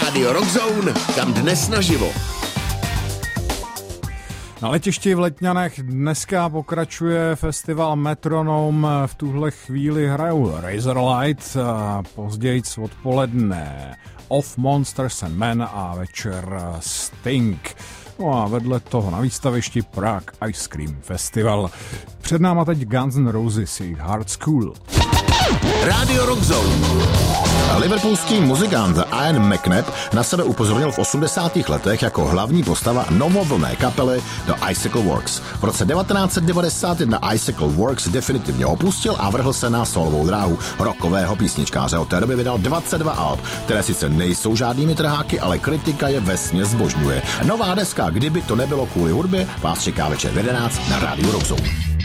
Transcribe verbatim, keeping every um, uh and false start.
Rádio Rockzone, kam dnes naživo. Na letišti v Letňanech dneska pokračuje festival Metronom. V tuhle chvíli hrajou Razorlight, později odpoledne Of Monsters and Men a večer Sting. No a vedle toho na výstavišti Prague Ice Cream Festival. Před náma teď Guns N' Roses, jejich Hard School. Rádio Rockzone. Liverpoolský muzikant Ian McNabb na sebe upozornil v osmdesátých letech jako hlavní postava novovlné kapely The Icicle Works. V roce devatenáct set devadesát jedna Icicle Works definitivně opustil a vrhl se na solovou dráhu rockového písničkáře. Od té doby vydal dvacet dva alb, které sice nejsou žádnými trháky, ale kritika je vesměs zbožňuje. Nová deska Kdyby to nebylo kvůli hudbě vás čeká večer v jedenáct na Rádiu Rockzone.